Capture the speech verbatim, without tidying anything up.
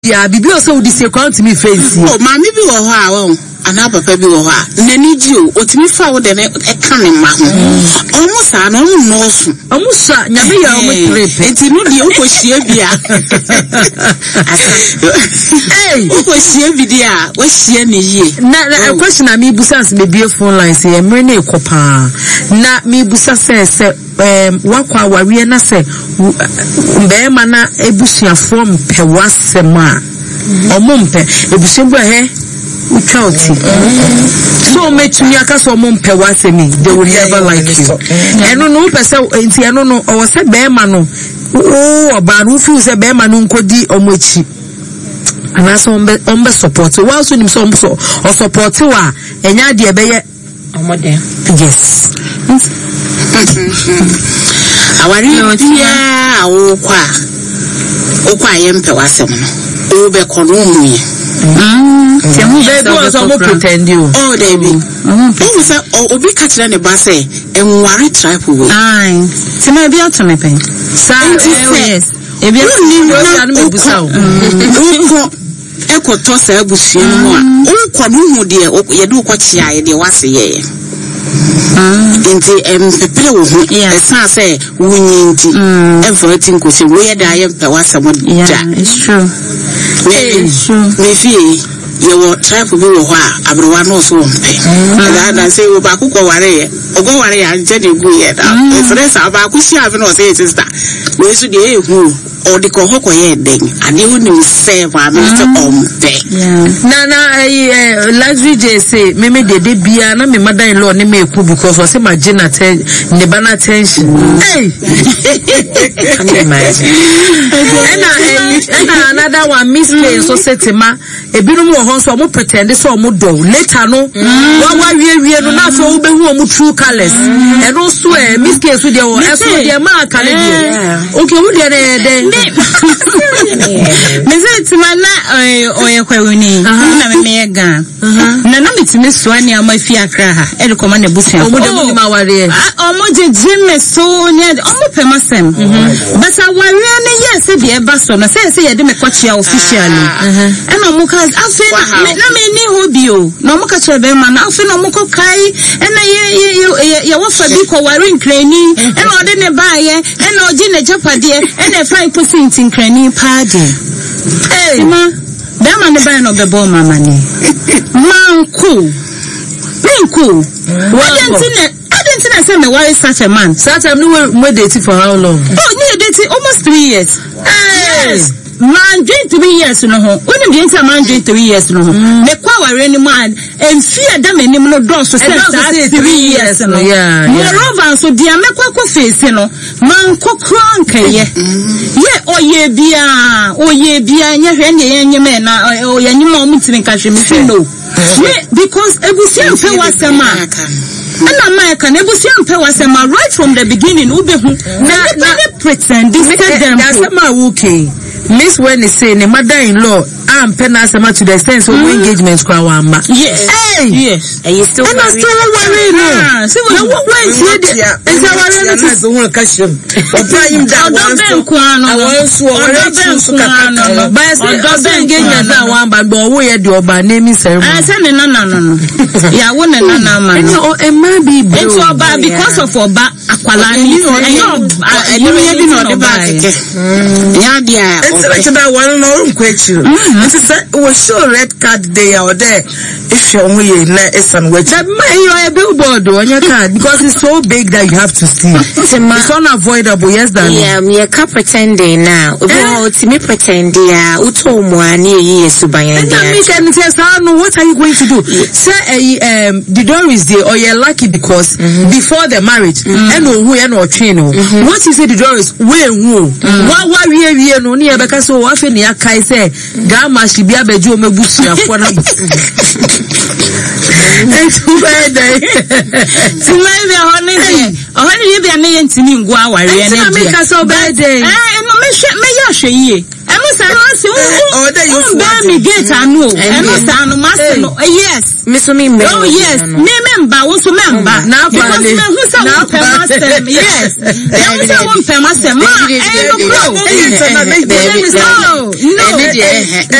Yeah, bibi also would say count me face. Oh, mammy be or how another baby or her. Nenny you, or to me forward and a cannon man. Almost an almost almost Nabia it's no the Oko Shevia. Hey, Oko Shevia, what's she any year? Not a question I mean, Busas may be a phone line, say, a Mene Copa. Not me, Busa says, um, Wakwa Wariana say, Beamana Ebusia from Pewasema. Or Mumpe, Ebusimba he, we county. So much Yaka so Mumpe wasemi, they will never like you. And no person, I don't know, or say Beamano, oh, about who feels a Beamano Kodi or Mochi. And that's on the support. So, whilst you some so or support you are, and ya dear Bayer. Yes. Our dear, oh, qua. Okwa yempe wasem no ube konumu ye mm temu be do so mo pretend you oh dey be oh say obi ka kire ne ba say enware tribe we ai tima bi atome pen sai yes e bi ni no me busa o uko ekoto sa abusie no a uko no hu de ye de uko chia ye de wase ye Inti em pepere wo ho esa say wunyinti everything ko say we da ye pe wasamo ja it's true it's true me fie ye wo tribe bi wo ho a abrewa no so wo mpe da da say wo ba ko ware ye ogo ware ya nje de gu ye da e fere sa ba ko si ave no say sister we so de e hu o de ko hoko ye den ade wo ni say ba me so ompe na na eh luxury J say me me de de bia na me mother-in-law ni me ku because o say my gina ten ne bana tension hey can you imagine and another one miss play so setima e binu mo ho so mo pretend so mo do later no wa wa wie wie no na so wo be hu mo true colors e no so e miss case so de o e so de ma ka le de okay wo de de me say tima na oye kwewuni na me mega na na mitime so ani amafi akra ha e rekoma na busia omo de mu ma ware omo je jeme so ni omo pemasem but aware ne yes e de ba so na say say ye de me kwachia officially e na mo ka afi na me ni hobio na mo ka chere be ma na afi na mo ko kai e na ye ye wo fa bi ko ware nkrani e na ode ne ba ye e na oji ne japade e na five percent nkrani paade eh ma dama ne ba no be bo mama ni manku manku what didn't I didn't say me why such a man such a new we dating for how long oh you dating almost three years yes man drink three years no ho when you enter man drink three years no ho me kwa ware ni man and fear them enim no don so say three years no yeah moreover so dia me kwa ko face no man ko kran kaye ye oye bia oye bia nya hwe ne ye nyeme na oye nyima o mitini ka hwe me no because ebusia mfe wasema and America ebusia mfe wasema right from the beginning ube hu na pretend this them that's okay Miss when is saying the mother-in-law am penasama to the sense of engagement kwa wamba. Yes. Hey. Yes. And you still. And I still worry no. See what when see the. Is our worry no so one question. Opa him down one so. I want so worry so kakaka. But the engagement that wamba but we the oba naming ceremony. I say no no no no. Yeah, one na na man. No, e ma be bro. It's oba because of oba akwalani. And you you be no the back. Yeah dia. It's like that one no question. It is was sure red card there or there. If you're only is on which you are a billboard on your card because it's so big that you have to see. It's unavoidable, yes, darling. Yeah, me a car pretending now. Oh, to me pretend, yeah, Uto Moani, yes, Subayan. What are you going to do? Say, um, the door is there, or you're lucky because before the marriage, and who and or train. What you say the door is where who? What were we no near because so often ya kai say, Gama she be a bejo me bushi afona. Too bad. To maybe a honey, a honey be a million to me go away. And make us so bad day. I am a me ya she ye. I must Oh, there you bear me gate I know. And no stand no yes. Miss me. Oh yes, me member, also member. Now because me who say one per master. Yes. Now say one per master. Ma, I no no. No.